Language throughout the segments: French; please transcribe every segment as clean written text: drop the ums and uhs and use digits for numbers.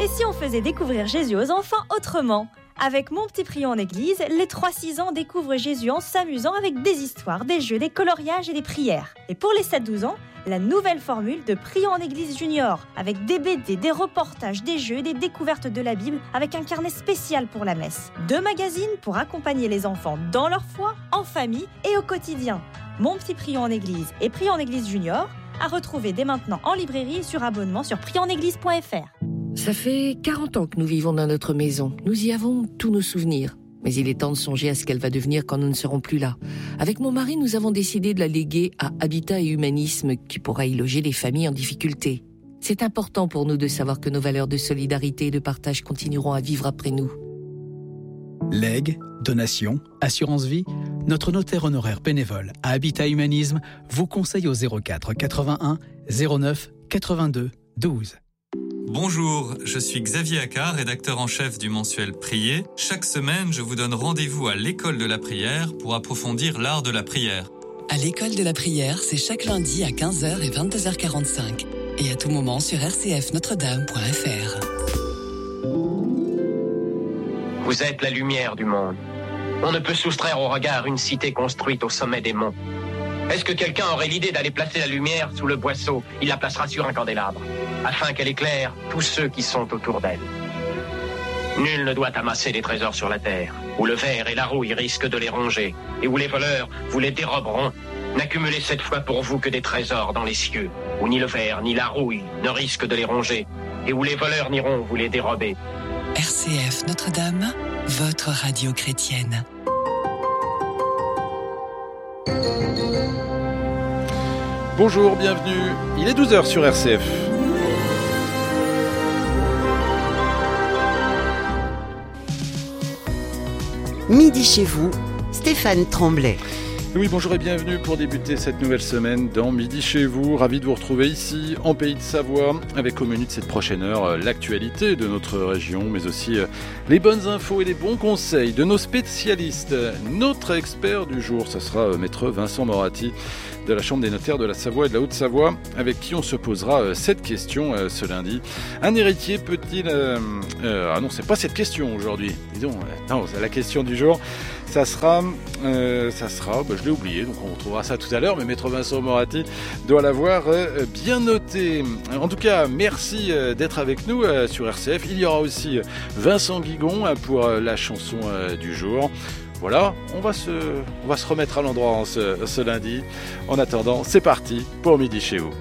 Et si on faisait découvrir Jésus aux enfants autrement ? Avec Mon Petit Prion en Église, les 3-6 ans découvrent Jésus en s'amusant avec des histoires, des jeux, des coloriages et des prières. Et pour les 7-12 ans, la nouvelle formule de Prion en Église Junior, avec des BD, des reportages, des jeux, des découvertes de la Bible, avec un carnet spécial pour la messe. 2 magazines pour accompagner les enfants dans leur foi, en famille et au quotidien. Mon Petit Prion en Église et Prion en Église Junior, à retrouver dès maintenant en librairie et sur abonnement sur prionenéglise.fr. Ça fait 40 ans que nous vivons dans notre maison. Nous y avons tous nos souvenirs. Mais il est temps de songer à ce qu'elle va devenir quand nous ne serons plus là. Avec mon mari, nous avons décidé de la léguer à Habitat et Humanisme, qui pourra y loger les familles en difficulté. C'est important pour nous de savoir que nos valeurs de solidarité et de partage continueront à vivre après nous. Legs, donations, assurance vie, notre notaire honoraire bénévole à Habitat Humanisme vous conseille au 04 81 09 82 12. Bonjour, je suis Xavier Accard, rédacteur en chef du mensuel Prier. Chaque semaine, je vous donne rendez-vous à l'école de la prière pour approfondir l'art de la prière. À l'école de la prière, c'est chaque lundi à 15h et 22h45. Et à tout moment sur rcfnotredame.fr. Vous êtes la lumière du monde. On ne peut soustraire au regard une cité construite au sommet des monts. Est-ce que quelqu'un aurait l'idée d'aller placer la lumière sous le boisseau ? Il la placera sur un candélabre, afin qu'elle éclaire tous ceux qui sont autour d'elle. Nul ne doit amasser des trésors sur la terre, où le ver et la rouille risquent de les ronger, et où les voleurs vous les déroberont. N'accumulez cette fois pour vous que des trésors dans les cieux, où ni le ver ni la rouille ne risquent de les ronger, et où les voleurs n'iront vous les dérober. RCF Notre-Dame, votre radio chrétienne. Bonjour, bienvenue. Il est 12h sur RCF. Midi chez vous, Stéphane Tremblay. Oui, bonjour et bienvenue pour débuter cette nouvelle semaine dans Midi chez vous. Ravi de vous retrouver ici, en Pays de Savoie, avec au menu de cette prochaine heure l'actualité de notre région, mais aussi les bonnes infos et les bons conseils de nos spécialistes. Notre expert du jour, ce sera maître Vincent Moratti de la Chambre des notaires de la Savoie et de la Haute-Savoie, avec qui on se posera cette question ce lundi. Un héritier peut-il... Ah non, c'est pas cette question aujourd'hui. Disons, non, c'est la question du jour. Ça sera, je l'ai oublié, donc on retrouvera ça tout à l'heure, mais maître Vincent Moratti doit l'avoir bien noté. En tout cas, merci d'être avec nous sur RCF. Il y aura aussi Vincent Guigon pour la chanson du jour. Voilà, on va se remettre à l'endroit ce lundi. En attendant, c'est parti pour Midi chez vous.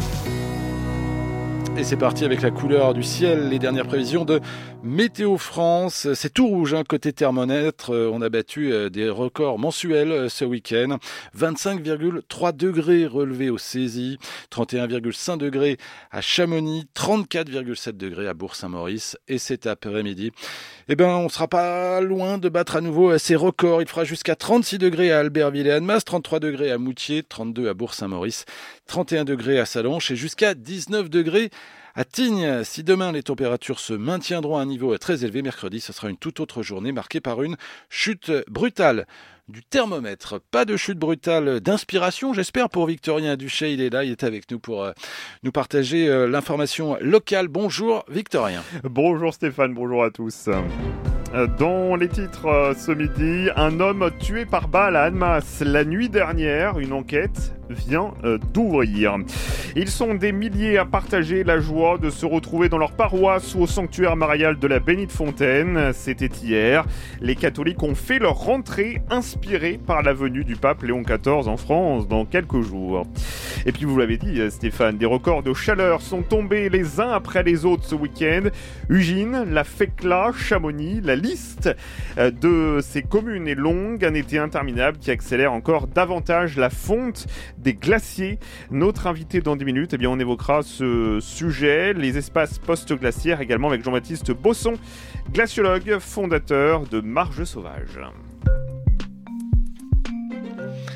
Et c'est parti avec la couleur du ciel, les dernières prévisions de Météo France. C'est tout rouge, côté thermomètre. On a battu des records mensuels ce week-end. 25,3 degrés relevés au Cési, 31,5 degrés à Chamonix, 34,7 degrés à Bourg-Saint-Maurice. Et cet après-midi, on ne sera pas loin de battre à nouveau ces records. Il fera jusqu'à 36 degrés à Albertville et Annemasse, 33 degrés à Moutier, 32 à Bourg-Saint-Maurice, 31 degrés à Sallanches et jusqu'à 19 degrés à Tignes. Si demain les températures se maintiendront à un niveau très élevé, mercredi, ce sera une toute autre journée marquée par une chute brutale du thermomètre. Pas de chute brutale d'inspiration, j'espère, pour Victorien Duché. Il est là, il est avec nous pour nous partager l'information locale. Bonjour Victorien. Bonjour Stéphane, bonjour à tous. Dans les titres ce midi, un homme tué par balle à Annemasse la nuit dernière. Une enquête vient d'ouvrir. Ils sont des milliers à partager la joie de se retrouver dans leur paroisse ou au sanctuaire marial de la Bénite Fontaine. C'était hier. Les catholiques ont fait leur rentrée inspirés par la venue du pape Léon XIV en France dans quelques jours. Et puis vous l'avez dit Stéphane, des records de chaleur sont tombés les uns après les autres ce week-end. Ugine, la Fécla, Chamonix, la liste de ces communes est longue. Un été interminable qui accélère encore davantage la fonte des glaciers. Notre invité dans 10 minutes, on évoquera ce sujet, les espaces post-glaciaires également avec Jean-Baptiste Bosson, glaciologue, fondateur de Marge Sauvage.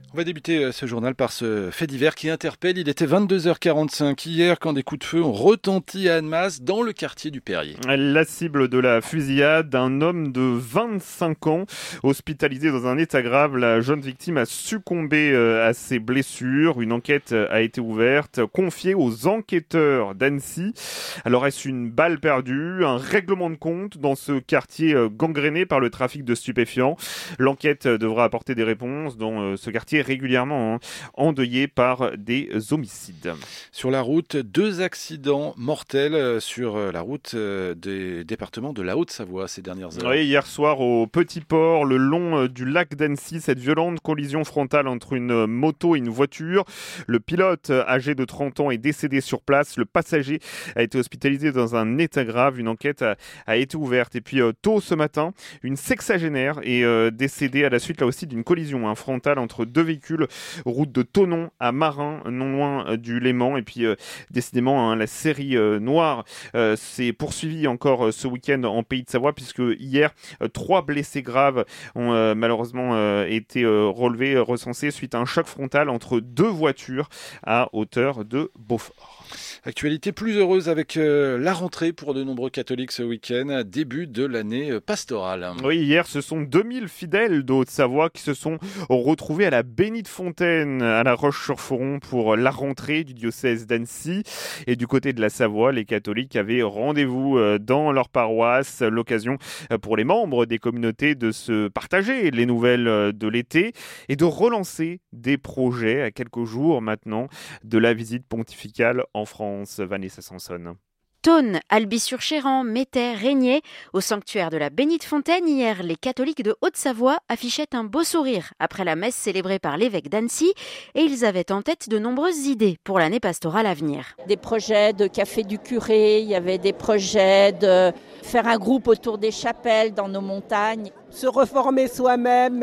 On va débuter ce journal par ce fait divers qui interpelle. Il était 22h45 hier quand des coups de feu ont retenti à Annemasse dans le quartier du Perrier. La cible de la fusillade, un homme de 25 ans hospitalisé dans un état grave. La jeune victime a succombé à ses blessures. Une enquête a été ouverte, confiée aux enquêteurs d'Annecy. Alors est-ce une balle perdue, un règlement de compte dans ce quartier gangréné par le trafic de stupéfiants? L'enquête devra apporter des réponses dans ce quartier régulièrement endeuillé par des homicides. Sur la route, 2 accidents mortels sur la route des départements de la Haute-Savoie ces dernières heures. Oui, hier soir au Petit Port, le long du lac d'Annecy, cette violente collision frontale entre une moto et une voiture. Le pilote, âgé de 30 ans, est décédé sur place. Le passager a été hospitalisé dans un état grave. Une enquête a été ouverte. Et puis tôt ce matin, une sexagénaire est décédée à la suite là aussi d'une collision frontale entre 2 véhicules, route de Thonon à Marin, non loin du Léman. Et puis décidément, la série noire s'est poursuivie encore ce week-end en Pays de Savoie, puisque hier, 3 blessés graves ont malheureusement été relevés, recensés suite à un choc frontal entre 2 voitures à hauteur de Beaufort. Actualité plus heureuse avec la rentrée pour de nombreux catholiques ce week-end, début de l'année pastorale. Oui, hier, ce sont 2000 fidèles de Haute-Savoie qui se sont retrouvés à la Bénite-Fontaine, à la Roche-sur-Foron, pour la rentrée du diocèse d'Annecy. Et du côté de la Savoie, les catholiques avaient rendez-vous dans leur paroisse, l'occasion pour les membres des communautés de se partager les nouvelles de l'été et de relancer des projets à quelques jours maintenant de la visite pontificale en France. Vanessa Sanson. Thônes, Alby-sur-Chéran, Mettey, Régnier. Au sanctuaire de la Bénite-Fontaine, hier, les catholiques de Haute-Savoie affichaient un beau sourire après la messe célébrée par l'évêque d'Annecy et ils avaient en tête de nombreuses idées pour l'année pastorale à venir. Des projets de café du curé, il y avait des projets de faire un groupe autour des chapelles dans nos montagnes. Se reformer soi-même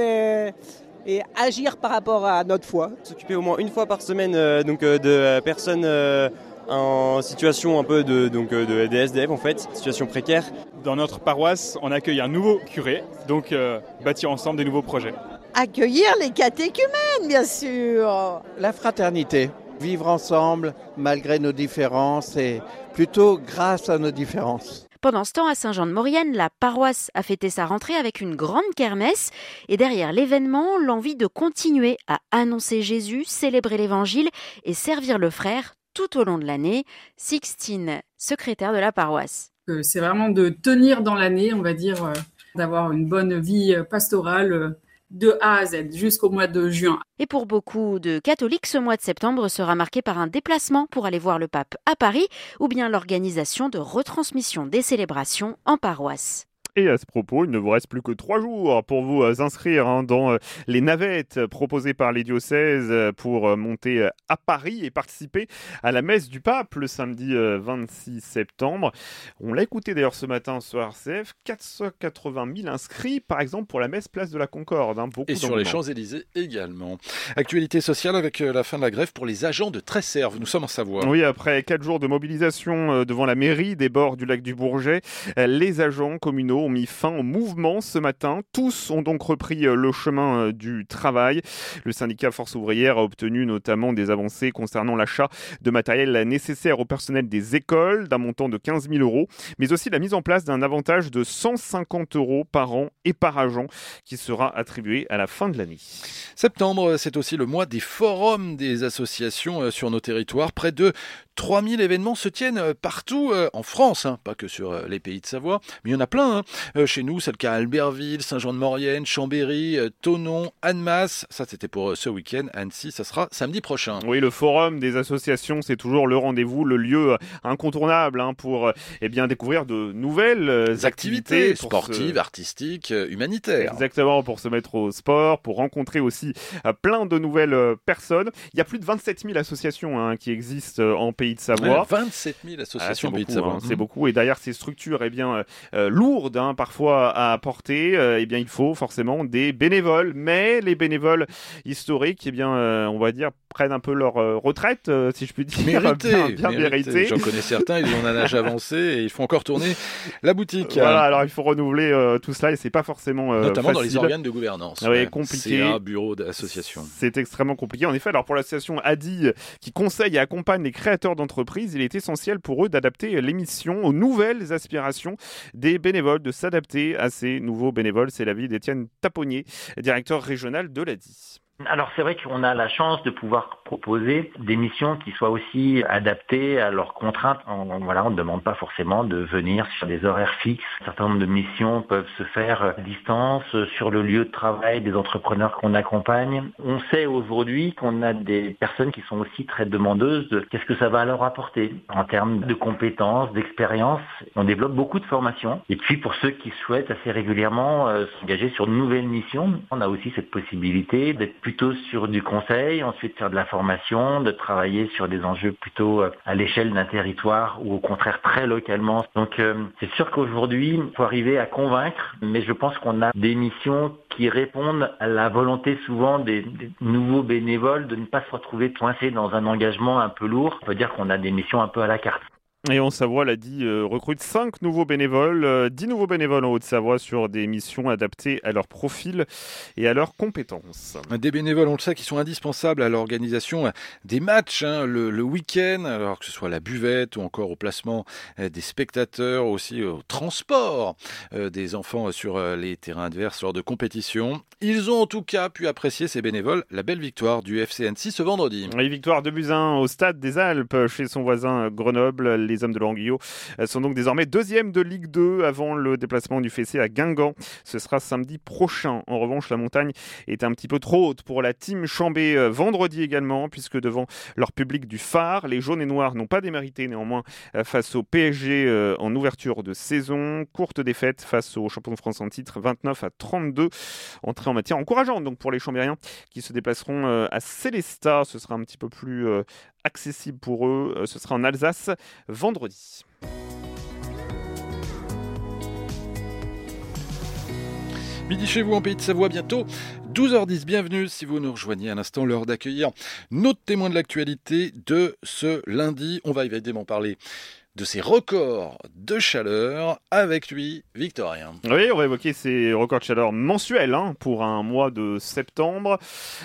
et agir par rapport à notre foi. S'occuper au moins une fois par semaine de personnes en situation un peu des SDF en fait, situation précaire. Dans notre paroisse, on accueille un nouveau curé, donc bâtir ensemble des nouveaux projets. Accueillir les catéchumènes, bien sûr. La fraternité, vivre ensemble malgré nos différences et plutôt grâce à nos différences. Pendant ce temps, à Saint-Jean-de-Maurienne, la paroisse a fêté sa rentrée avec une grande kermesse. Et derrière l'événement, l'envie de continuer à annoncer Jésus, célébrer l'évangile et servir le frère tout au long de l'année. Sixtine, secrétaire de la paroisse. C'est vraiment de tenir dans l'année, on va dire, d'avoir une bonne vie pastorale de A à Z jusqu'au mois de juin. Et pour beaucoup de catholiques, ce mois de septembre sera marqué par un déplacement pour aller voir le pape à Paris ou bien l'organisation de retransmission des célébrations en paroisse. Et à ce propos, il ne vous reste plus que 3 jours pour vous inscrire dans les navettes proposées par les diocèses pour monter à Paris et participer à la messe du pape le samedi 26 septembre. On l'a écouté d'ailleurs ce matin sur RCF, 480 000 inscrits par exemple pour la messe place de la Concorde. Beaucoup et sur les Champs-Élysées également. Actualité sociale avec la fin de la grève pour les agents de Tresserve. Nous sommes en Savoie. Oui, après 4 jours de mobilisation devant la mairie des bords du lac du Bourget, les agents communaux ont mis fin au mouvement ce matin. Tous ont donc repris le chemin du travail. Le syndicat Force ouvrière a obtenu notamment des avancées concernant l'achat de matériel nécessaire au personnel des écoles d'un montant de 15 000 €, mais aussi la mise en place d'un avantage de 150 € par an et par agent qui sera attribué à la fin de l'année. Septembre, c'est aussi le mois des forums des associations sur nos territoires. Près de 3000 événements se tiennent partout en France, pas que sur les pays de Savoie, mais il y en a plein. Chez nous, c'est le cas à Albertville, Saint-Jean-de-Maurienne, Chambéry, Thonon, Annemasse. Ça, c'était pour ce week-end. Annecy, ça sera samedi prochain. Oui, le forum des associations, c'est toujours le rendez-vous, le lieu incontournable pour découvrir de nouvelles activités sportives, artistiques, humanitaires. Exactement, pour se mettre au sport, pour rencontrer aussi plein de nouvelles personnes. Il y a plus de 27 000 associations qui existent en Pays de Savoie. 27 000 associations en Pays de Savoie. C'est beaucoup. Et derrière ces structures lourdes parfois à apporter, il faut forcément des bénévoles. Mais les bénévoles historiques, on va dire prennent un peu leur retraite, si je puis dire. Bien méritée. J'en connais certains, ils ont un âge avancé et il faut encore tourner la boutique. Voilà, alors il faut renouveler tout cela et c'est pas forcément notamment facile. Dans les organes de gouvernance. Oui, compliqué. C'est un bureau d'association. C'est extrêmement compliqué. En effet, alors pour l'association ADI qui conseille et accompagne les créateurs d'entreprises, il est essentiel pour eux d'adapter l'émission aux nouvelles aspirations des bénévoles, de s'adapter à ces nouveaux bénévoles. C'est l'avis d'Étienne Taponnier, directeur régional de l'ADI. Alors c'est vrai qu'on a la chance de pouvoir proposer des missions qui soient aussi adaptées à leurs contraintes. On ne demande pas forcément de venir sur des horaires fixes. Un certain nombre de missions peuvent se faire à distance, sur le lieu de travail des entrepreneurs qu'on accompagne. On sait aujourd'hui qu'on a des personnes qui sont aussi très demandeuses de qu'est-ce que ça va leur apporter en termes de compétences, d'expérience. On développe beaucoup de formations. Et puis pour ceux qui souhaitent assez régulièrement s'engager sur de nouvelles missions, on a aussi cette possibilité d'être plutôt sur du conseil, ensuite faire de la formation, de travailler sur des enjeux plutôt à l'échelle d'un territoire ou au contraire très localement. Donc c'est sûr qu'aujourd'hui, il faut arriver à convaincre, mais je pense qu'on a des missions qui répondent à la volonté souvent des nouveaux bénévoles de ne pas se retrouver coincés dans un engagement un peu lourd. On peut dire qu'on a des missions un peu à la carte. Et en Savoie, l'ADI recrute 5 nouveaux bénévoles, 10 nouveaux bénévoles en Haute-Savoie sur des missions adaptées à leur profil et à leurs compétences. Des bénévoles, on le sait, qui sont indispensables à l'organisation des matchs le week-end, alors que ce soit à la buvette ou encore au placement des spectateurs, aussi au transport des enfants sur les terrains adverses lors de compétitions. Ils ont en tout cas pu apprécier, ces bénévoles, la belle victoire du FC Annecy ce vendredi. Oui, victoire 2-1 au Stade des Alpes chez son voisin Grenoble. Les hommes de Laurent Guyot sont donc désormais deuxième de Ligue 2 avant le déplacement du Fessé à Guingamp. Ce sera samedi prochain. En revanche, la montagne est un petit peu trop haute pour la team Chambé vendredi également, puisque devant leur public du Phare, les jaunes et noirs n'ont pas démérité néanmoins face au PSG en ouverture de saison. Courte défaite face aux champions de France en titre, 29-32. Entrée en matière encourageante donc pour les Chambériens qui se déplaceront à Célestat. Ce sera un petit peu plus accessible pour eux. Ce sera en Alsace vendredi. Midi chez vous en Pays de Savoie, bientôt 12h10. Bienvenue si vous nous rejoignez à l'instant, l'heure d'accueillir notre témoin de l'actualité de ce lundi. On va évidemment parler de ces records de chaleur avec lui, Victorien. Oui, on va évoquer ces records de chaleur mensuels pour un mois de septembre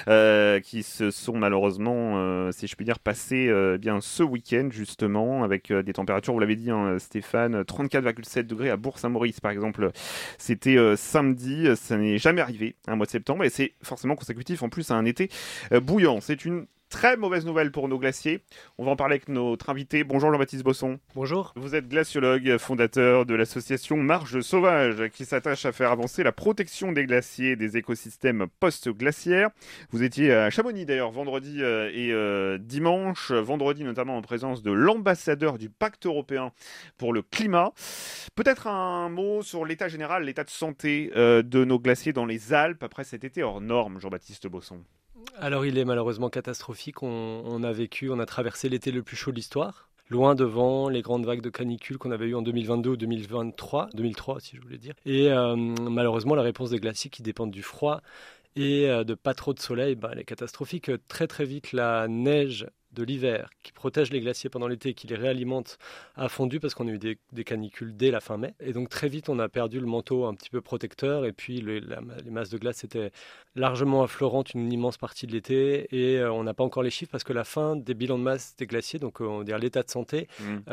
qui se sont malheureusement, si je puis dire, passés bien ce week-end justement avec des températures, vous l'avez dit Stéphane, 34,7 degrés à Bourg-Saint-Maurice par exemple. C'était samedi, ça n'est jamais arrivé un mois de septembre et c'est forcément consécutif en plus à un été bouillant. C'est une très mauvaise nouvelle pour nos glaciers. On va en parler avec notre invité. Bonjour Jean-Baptiste Bosson. Bonjour. Vous êtes glaciologue, fondateur de l'association Marge Sauvage qui s'attache à faire avancer la protection des glaciers et des écosystèmes post-glaciaires. Vous étiez à Chamonix d'ailleurs vendredi et dimanche. Vendredi notamment en présence de l'ambassadeur du Pacte européen pour le climat. Peut-être un mot sur l'état général, l'état de santé de nos glaciers dans les Alpes après cet été hors norme, Jean-Baptiste Bosson. Alors il est malheureusement catastrophique, on a traversé l'été le plus chaud de l'histoire, loin devant les grandes vagues de canicule qu'on avait eues en 2022 ou 2003 si je voulais dire. Et malheureusement la réponse des glaciers qui dépendent du froid et de pas trop de soleil, elle est catastrophique. Très très vite la neige de l'hiver qui protège les glaciers pendant l'été et qui les réalimente a fondu parce qu'on a eu des canicules dès la fin mai. Et donc très vite on a perdu le manteau un petit peu protecteur et puis les masses de glace étaient largement affleurantes une immense partie de l'été et on n'a pas encore les chiffres parce que la fin des bilans de masse des glaciers, donc on va dire l'état de santé,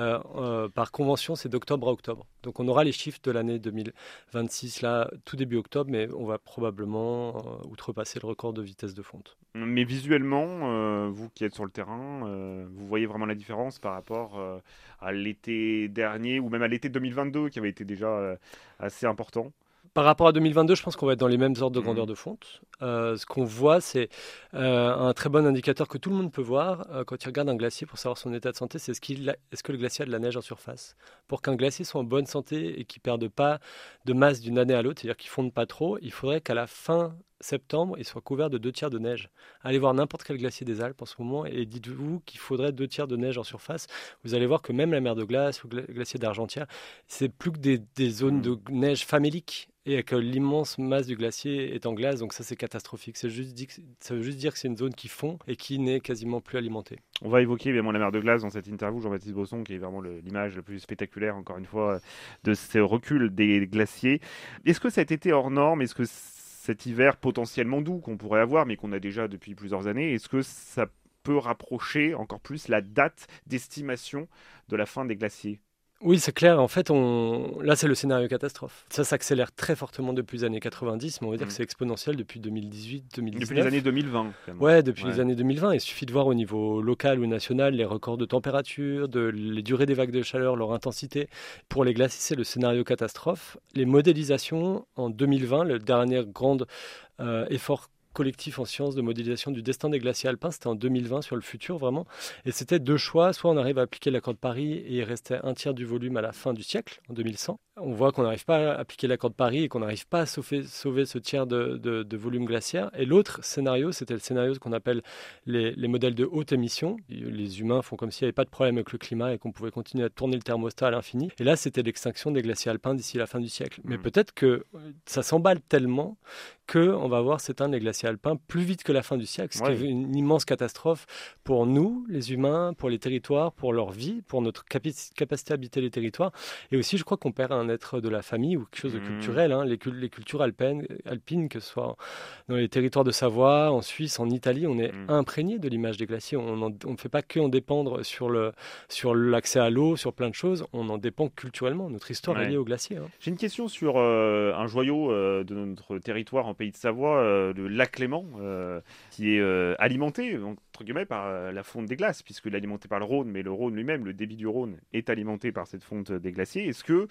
par convention c'est d'octobre à octobre. Donc on aura les chiffres de l'année 2026 là tout début octobre, mais on va probablement outrepasser le record de vitesse de fonte. Mais visuellement, vous qui êtes sur le terrain, vous voyez vraiment la différence par rapport à l'été dernier ou même à l'été 2022 qui avait été déjà assez important? Par rapport à 2022, je pense qu'on va être dans les mêmes ordres de grandeur de fonte. Ce qu'on voit, c'est un très bon indicateur que tout le monde peut voir quand il regarde un glacier pour savoir son état de santé, c'est est-ce que le glacier a de la neige en surface. Pour qu'un glacier soit en bonne santé et qu'il ne perde pas de masse d'une année à l'autre, c'est-à-dire qu'il ne fonde pas trop, il faudrait qu'à la fin septembre, il soit couvert de 2/3 de neige. Allez voir n'importe quel glacier des Alpes en ce moment et dites-vous qu'il faudrait 2/3 de neige en surface. Vous allez voir que même la mer de glace ou le glacier d'Argentière, c'est plus que des zones de neige faméliques et que l'immense masse du glacier est en glace, donc ça c'est catastrophique. Ça veut juste dire que c'est une zone qui fond et qui n'est quasiment plus alimentée. On va évoquer évidemment la mer de glace dans cette interview, Jean-Baptiste Bosson, qui est vraiment l'image la plus spectaculaire, encore une fois, de ce recul des glaciers. Est-ce que cet été hors norme, est-ce que cet hiver potentiellement doux qu'on pourrait avoir, mais qu'on a déjà depuis plusieurs années, est-ce que ça peut rapprocher encore plus la date d'estimation de la fin des glaciers ? Oui, c'est clair. En fait, là, c'est le scénario catastrophe. Ça s'accélère très fortement depuis les années 90, mais on va dire que c'est exponentiel depuis 2018, 2019. Depuis les années 2020. Ouais, depuis les années 2020. Il suffit de voir au niveau local ou national les records de température, les durées des vagues de chaleur, leur intensité. Pour les glaciers, c'est le scénario catastrophe. Les modélisations en 2020, le dernier grand effort collectif en sciences de modélisation du destin des glaciers alpins, c'était en 2020 sur le futur vraiment, et c'était 2 choix, soit on arrive à appliquer l'accord de Paris et il restait 1/3 du volume à la fin du siècle, en 2100. On voit qu'on n'arrive pas à appliquer l'accord de Paris et qu'on n'arrive pas à sauver ce tiers de volume glaciaire. Et l'autre scénario, c'était le scénario qu'on appelle les modèles de haute émission. Les humains font comme s'il n'y avait pas de problème avec le climat et qu'on pouvait continuer à tourner le thermostat à l'infini. Et là, c'était l'extinction des glaciers alpins d'ici la fin du siècle. Mais peut-être que ça s'emballe tellement qu'on va voir s'éteindre les glaciers alpins plus vite que la fin du siècle, ce qui est une immense catastrophe pour nous, les humains, pour les territoires, pour leur vie, pour notre capacité à habiter les territoires. Et aussi, je crois qu'on perd un être de la famille ou quelque chose de culturel. Hein. Les cultures alpines, que ce soit dans les territoires de Savoie, en Suisse, en Italie, on est imprégné de l'image des glaciers. On ne fait pas que en dépendre sur l'accès à l'eau, sur plein de choses. On en dépend culturellement. Notre histoire est liée aux glaciers. Hein. J'ai une question sur un joyau de notre territoire en Pays de Savoie, le lac Léman, qui est alimenté entre guillemets par la fonte des glaces, puisqu'il est alimenté par le Rhône, mais le Rhône lui-même, le débit du Rhône, est alimenté par cette fonte des glaciers. Est-ce que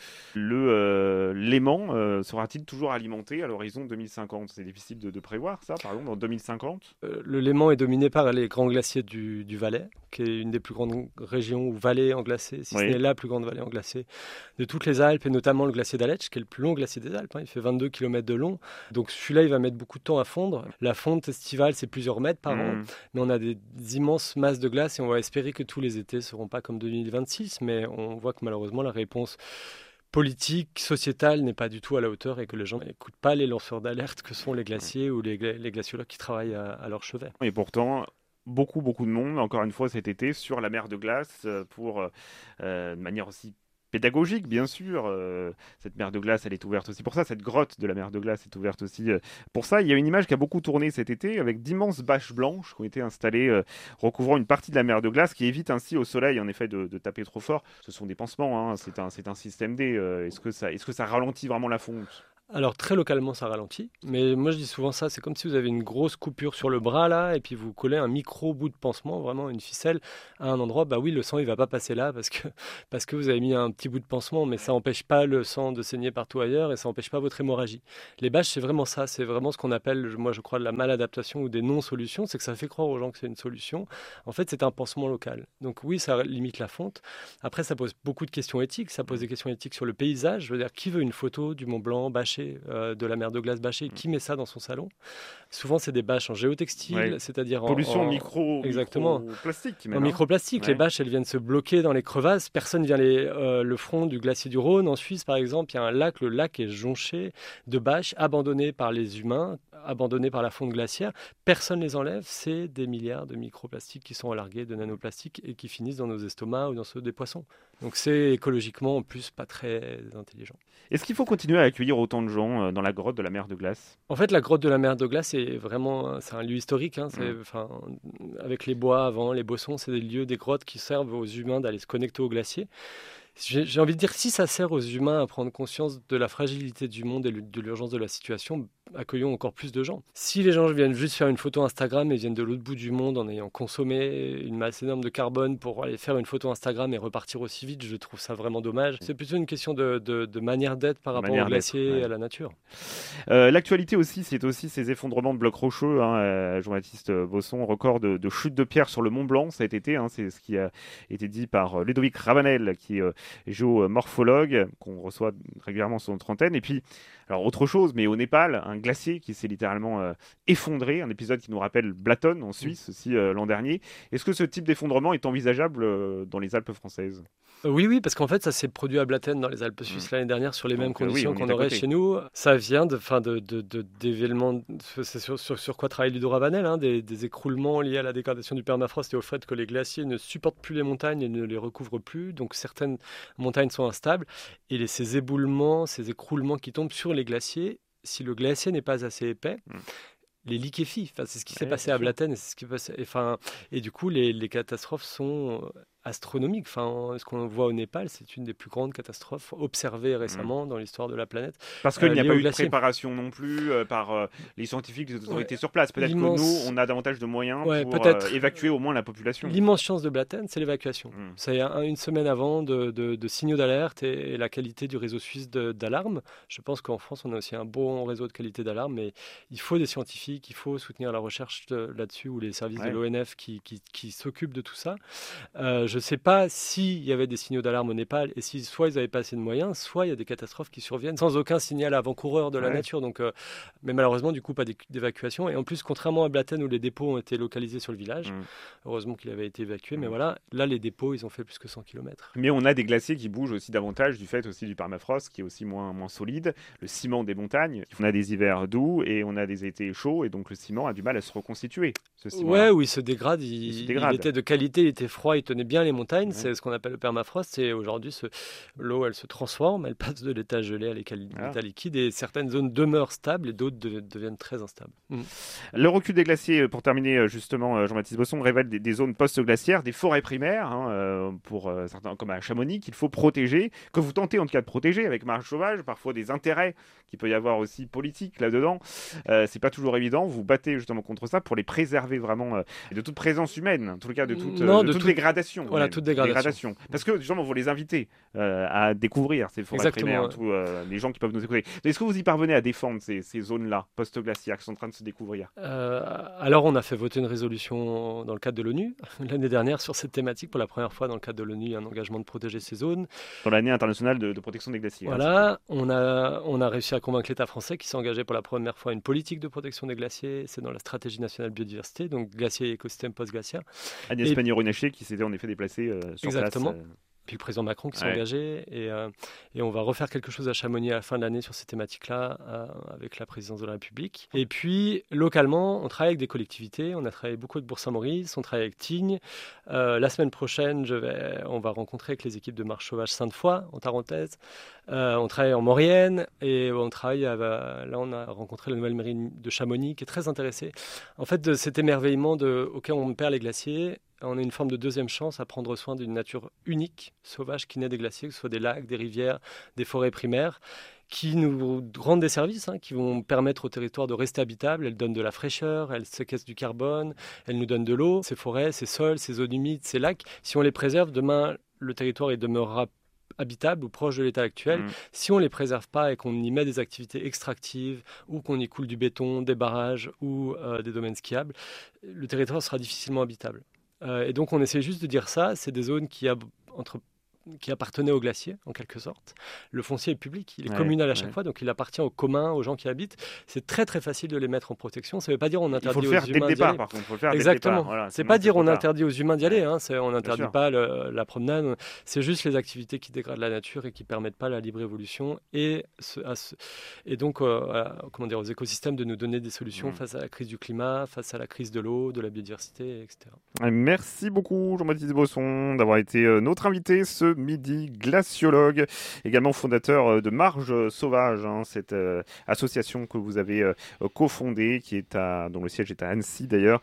le Léman sera-t-il toujours alimenté à l'horizon 2050 ? C'est difficile de prévoir ça, par exemple, en 2050 Le Léman est dominé par les grands glaciers du Valais, qui est une des plus grandes régions ou vallées englacées, si ce n'est la plus grande vallée englacée de toutes les Alpes, et notamment le glacier d'Aletsch, qui est le plus long glacier des Alpes. Hein. Il fait 22 km de long. Donc celui-là, il va mettre beaucoup de temps à fondre. La fonte estivale, c'est plusieurs mètres par an. Mais on a des immenses masses de glace et on va espérer que tous les étés ne seront pas comme 2026. Mais on voit que malheureusement, la réponse politique, sociétale n'est pas du tout à la hauteur et que les gens n'écoutent pas les lanceurs d'alerte que sont les glaciers ou les glaciologues qui travaillent à leur chevet. Et pourtant, beaucoup de monde, encore une fois cet été, sur la mer de glace pour, de manière aussi pédagogique, bien sûr. Cette mer de glace, elle est ouverte aussi pour ça. Cette grotte de la mer de glace est ouverte aussi pour ça. Il y a une image qui a beaucoup tourné cet été avec d'immenses bâches blanches qui ont été installées recouvrant une partie de la mer de glace qui évite ainsi au soleil, en effet, de taper trop fort. Ce sont des pansements, hein. C'est un système D. Est-ce que ça ralentit vraiment la fonte ? Alors très localement ça ralentit, mais moi je dis souvent ça, c'est comme si vous avez une grosse coupure sur le bras là, et puis vous collez un micro bout de pansement, vraiment une ficelle à un endroit, bah oui le sang il va pas passer là parce que vous avez mis un petit bout de pansement, mais ça empêche pas le sang de saigner partout ailleurs et ça empêche pas votre hémorragie. Les bâches c'est vraiment ça, c'est vraiment ce qu'on appelle, moi je crois, de la maladaptation ou des non-solutions, c'est que ça fait croire aux gens que c'est une solution. En fait c'est un pansement local, donc oui ça limite la fonte. Après ça pose beaucoup de questions éthiques, ça pose des questions éthiques sur le paysage, je veux dire qui veut une photo du Mont Blanc bâché, de la mer de glace bâchée, qui met ça dans son salon? Souvent, c'est des bâches en géotextile, c'est-à-dire pollution microplastique. En microplastique, les bâches, elles viennent se bloquer dans les crevasses. Personne vient le front du glacier du Rhône. En Suisse, par exemple, il y a un lac. Le lac est jonché de bâches abandonnées par les humains, abandonnées par la fonte glaciaire. Personne les enlève. C'est des milliards de microplastiques qui sont largués, de nanoplastiques, et qui finissent dans nos estomacs ou dans ceux des poissons. Donc c'est écologiquement, en plus, pas très intelligent. Est-ce qu'il faut continuer à accueillir autant de gens dans la grotte de la mer de glace ? En fait, la grotte de la mer de glace c'est un lieu historique. Hein, avec les bois avant, les bossons, c'est des lieux, des grottes qui servent aux humains d'aller se connecter au glacier. J'ai envie de dire, si ça sert aux humains à prendre conscience de la fragilité du monde et de l'urgence de la situation, accueillons encore plus de gens. Si les gens viennent juste faire une photo Instagram et viennent de l'autre bout du monde en ayant consommé une masse énorme de carbone pour aller faire une photo Instagram et repartir aussi vite, je trouve ça vraiment dommage. C'est plutôt une question de manière d'être par rapport au glacier et à la nature. L'actualité aussi, c'est aussi ces effondrements de blocs rocheux. Hein, Jean-Baptiste Bosson, record de chute de pierre sur le Mont Blanc cet été. Hein, c'est ce qui a été dit par Ludovic Ravanel, qui est géomorphologue qu'on reçoit régulièrement sur notre antenne. Et puis, alors autre chose, mais au Népal, un glacier qui s'est littéralement effondré, un épisode qui nous rappelle Blaton en Suisse aussi l'an dernier. Est-ce que ce type d'effondrement est envisageable dans les Alpes françaises ? Oui, parce qu'en fait, ça s'est produit à Blatten dans les Alpes suisses l'année dernière sur les mêmes conditions qu'on aurait chez nous. Ça vient d'événements, c'est sur quoi travaille Ludo Rabanel, des écroulements liés à la dégradation du permafrost et au fait que les glaciers ne supportent plus les montagnes et ne les recouvrent plus. Donc certaines montagnes sont instables et ces éboulements, ces écroulements qui tombent sur les glaciers, si le glacier n'est pas assez épais, les liquéfient. Enfin, c'est ce qui s'est passé à Blatten et c'est ce qui passe. Et du coup, les catastrophes sont astronomique. Enfin, ce qu'on voit au Népal, c'est une des plus grandes catastrophes observées récemment dans l'histoire de la planète. Parce qu'il n'y a pas eu de préparation non plus par les scientifiques, les autorités sur place. Peut-être que nous, on a davantage de moyens pour évacuer au moins la population. L'immense chance de Blatten, c'est l'évacuation. C'est une semaine avant de signaux d'alerte et la qualité du réseau suisse d'alarme. Je pense qu'en France, on a aussi un bon réseau de qualité d'alarme, mais il faut des scientifiques, il faut soutenir la recherche là-dessus ou les services de l'ONF qui s'occupent de tout ça. Je ne sais pas s'il y avait des signaux d'alarme au Népal et si soit ils n'avaient pas assez de moyens, soit il y a des catastrophes qui surviennent sans aucun signal avant-coureur de la nature. Donc, mais malheureusement, du coup, pas d'évacuation. Et en plus, contrairement à Blatten où les dépôts ont été localisés sur le village, heureusement qu'il avait été évacué. Mais voilà, là, les dépôts, ils ont fait plus que 100 km. Mais on a des glaciers qui bougent aussi davantage du fait aussi du permafrost qui est aussi moins solide. Le ciment des montagnes, on a des hivers doux et on a des étés chauds et donc le ciment a du mal à se reconstituer. Oui, il se dégrade. Il était de qualité, il était froid, il tenait bien les montagnes, c'est ce qu'on appelle le permafrost. Et aujourd'hui, l'eau, elle se transforme, elle passe de l'état gelé à l'état liquide, et certaines zones demeurent stables et d'autres deviennent très instables. Le recul des glaciers, pour terminer justement, Jean-Baptiste Bosson révèle des zones post-glaciaires, des forêts primaires, pour certains comme à Chamonix, qu'il faut protéger, que vous tentez en tout cas de protéger avec Marche Sauvage, parfois des intérêts qu'il peut y avoir aussi politiques là-dedans. C'est pas toujours évident, vous battez justement contre ça pour les préserver vraiment de toute présence humaine, en tout cas de toute dégradation. Voilà, toute dégradation. Parce que justement, vous les invitez à découvrir ces forêts primaires, les gens qui peuvent nous écouter. Est-ce que vous y parvenez à défendre ces zones-là, post-glaciaires, qui sont en train de se découvrir ? Alors, on a fait voter une résolution dans le cadre de l'ONU l'année dernière sur cette thématique. Pour la première fois, dans le cadre de l'ONU, il y a un engagement de protéger ces zones. Dans l'année internationale de protection des glaciers. Voilà, on a réussi à convaincre l'État français qui s'est engagé pour la première fois à une politique de protection des glaciers. C'est dans la stratégie nationale biodiversité, donc glaciers et écosystèmes post-glaciaires. Agnès Pannier-Runacher qui s'était en effet déplacée sur Exactement. place. Puis le président Macron qui s'est engagé et on va refaire quelque chose à Chamonix à la fin de l'année sur ces thématiques-là avec la présidence de la République. Et puis localement, on travaille avec des collectivités, on a travaillé beaucoup avec Bourg-Saint-Maurice, on travaille avec Tignes. La semaine prochaine, on va rencontrer avec les équipes de Marche Sauvage Sainte-Foy en Tarentaise. On travaille en Maurienne et on travaille là on a rencontré la nouvelle mairie de Chamonix qui est très intéressée. En fait, de cet émerveillement auquel on perd les glaciers. On a une forme de deuxième chance à prendre soin d'une nature unique, sauvage, qui naît des glaciers, que ce soit des lacs, des rivières, des forêts primaires, qui nous rendent des services, qui vont permettre au territoire de rester habitable. Elles donnent de la fraîcheur, elles séquestrent du carbone, elles nous donnent de l'eau. Ces forêts, ces sols, ces zones humides, ces lacs, si on les préserve, demain, le territoire demeurera habitable ou proche de l'état actuel. Si on ne les préserve pas et qu'on y met des activités extractives ou qu'on y coule du béton, des barrages ou des domaines skiables, le territoire sera difficilement habitable. Et donc on essaie juste de dire ça, c'est des zones qui appartenaient aux glaciers en quelque sorte. Le foncier est public, il est communal à chaque fois, donc il appartient aux communs, aux gens qui habitent. C'est très très facile de les mettre en protection. Ça ne veut pas dire on interdit aux humains d'y aller. Il faut le faire dès le départ, par contre. Il faut le faire Exactement. Dès le départ. Voilà, c'est pas dire on interdit aux humains d'y aller. On n'interdit pas la promenade. C'est juste les activités qui dégradent la nature et qui permettent pas la libre évolution et donc aux écosystèmes de nous donner des solutions face à la crise du climat, face à la crise de l'eau, de la biodiversité, etc. Merci beaucoup Jean-Baptiste Bosson d'avoir été notre invité ce midi, glaciologue, également fondateur de Marge Sauvage, cette association que vous avez cofondée, dont le siège est à Annecy d'ailleurs,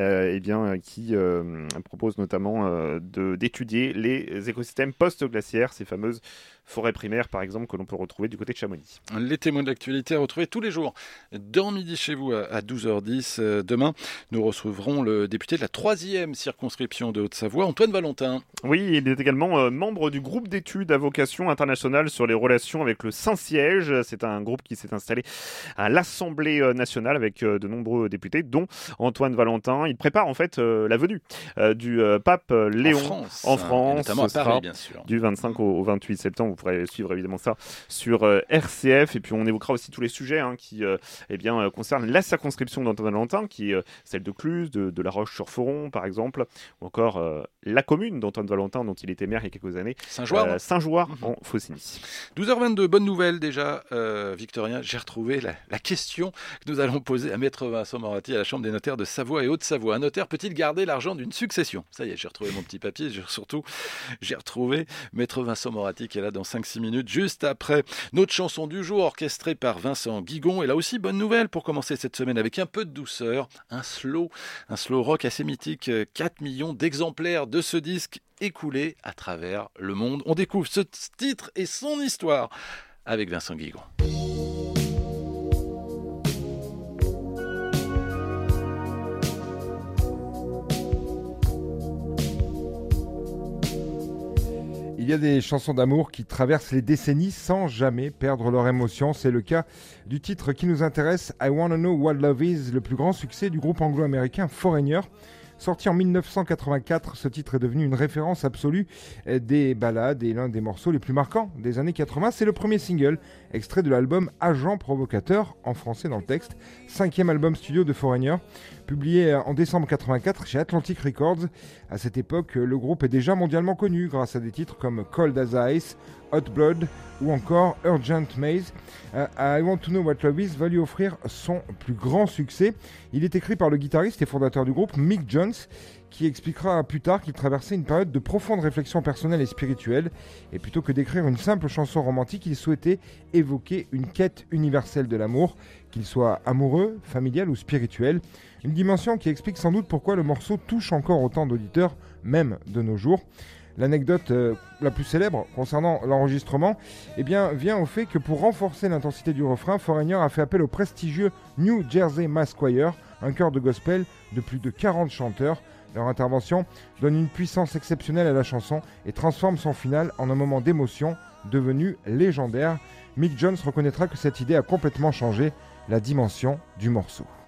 qui propose notamment d'étudier les écosystèmes post-glaciaires, ces fameuses forêts primaires par exemple que l'on peut retrouver du côté de Chamonix. Les témoins de l'actualité à retrouver tous les jours dans Midi chez vous à 12h10. Demain, nous recevrons le député de la 3e circonscription de Haute-Savoie, Antoine Valentin. Oui, il est également membre membre du groupe d'études à vocation internationale sur les relations avec le Saint-Siège. C'est un groupe qui s'est installé à l'Assemblée nationale avec de nombreux députés, dont Antoine Valentin. Il prépare en fait la venue du pape Léon en France, notamment à Paris, bien sûr. Du 25 au 28 septembre. Vous pourrez suivre évidemment ça sur RCF. Et puis on évoquera aussi tous les sujets qui concernent la circonscription d'Antoine Valentin, qui est celle de Cluse, de La Roche-sur-Foron par exemple, ou encore la commune d'Antoine Valentin dont il était maire il y a quelques années, Saint-Jouard en Faucigny. 12h22, bonne nouvelle déjà, Victorien, j'ai retrouvé la question que nous allons poser à Maître Vincent Moratti à la Chambre des notaires de Savoie et Haute-Savoie. Un notaire peut-il garder l'argent d'une succession ? Ça y est, j'ai retrouvé mon petit papier, j'ai retrouvé Maître Vincent Moratti qui est là dans 5-6 minutes, juste après notre chanson du jour orchestrée par Vincent Guigon. Et là aussi, bonne nouvelle pour commencer cette semaine avec un peu de douceur, un slow rock assez mythique, 4 millions d'exemplaires de ce disque écoulés à travers le monde. On découvre ce titre et son histoire avec Vincent Guigon. Il y a des chansons d'amour qui traversent les décennies sans jamais perdre leur émotion. C'est le cas du titre qui nous intéresse, I Wanna Know What Love Is, le plus grand succès du groupe anglo-américain Foreigner. Sorti en 1984, ce titre est devenu une référence absolue des ballades et l'un des morceaux les plus marquants des années 80. C'est le premier single, extrait de l'album Agent Provocateur, en français dans le texte, 5e album studio de Foreigner, publié en décembre 84 chez Atlantic Records. À cette époque, le groupe est déjà mondialement connu grâce à des titres comme Cold as Ice, Hot Blood ou encore Urgent Maze. I Want to Know What Love Is va lui offrir son plus grand succès. Il est écrit par le guitariste et fondateur du groupe Mick Jones, qui expliquera plus tard qu'il traversait une période de profonde réflexion personnelle et spirituelle. Et plutôt que d'écrire une simple chanson romantique, il souhaitait évoquer une quête universelle de l'amour, qu'il soit amoureux, familial ou spirituel. Une dimension qui explique sans doute pourquoi le morceau touche encore autant d'auditeurs, même de nos jours. L'anecdote la plus célèbre concernant l'enregistrement vient au fait que pour renforcer l'intensité du refrain, Foreigner a fait appel au prestigieux New Jersey Mass Choir, un chœur de gospel de plus de 40 chanteurs. Leur intervention donne une puissance exceptionnelle à la chanson et transforme son final en un moment d'émotion devenu légendaire. Mick Jones reconnaîtra que cette idée a complètement changé la dimension du morceau.